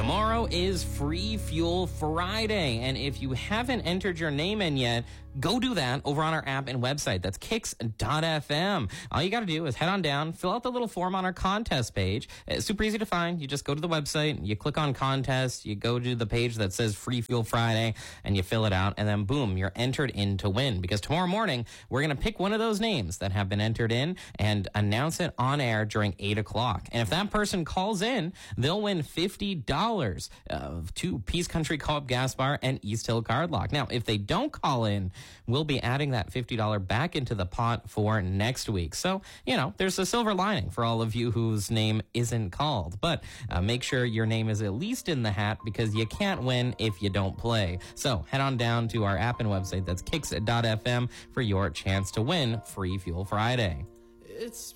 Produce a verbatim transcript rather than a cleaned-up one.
Tomorrow is Free Fuel Friday, and if you haven't entered your name in yet, go do that over on our app and website. That's kicks dot f m. All you got to do is head on down, fill out the little form on our contest page. It's super easy to find. You just go to the website, you click on contest, you go to the page that says Free Fuel Friday, and you fill it out, and then boom, you're entered in to win. Because tomorrow morning, we're going to pick one of those names that have been entered in and announce it on air during eight o'clock. And if that person calls in, they'll win fifty dollars uh, to Peace Country Co-op Gas Bar and East Hill Card Lock. Now, if they don't call in, we'll be adding that fifty dollars back into the pot for next week. So, you know, there's a silver lining for all of you whose name isn't called. But uh, make sure your name is at least in the hat, because you can't win if you don't play. So head on down to our app and website. That's kicks dot f m for your chance to win Free Fuel Friday. It's